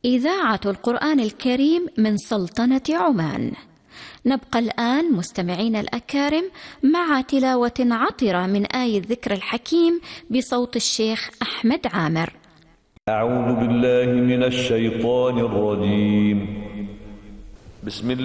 إذاعة القرآن الكريم من سلطنة عمان. نبقى الآن مستمعين الأكارم مع تلاوة عطرة من آية الذكر الحكيم بصوت الشيخ أحمد عامر. أعوذ بالله من الشيطان الرجيم. بسم الله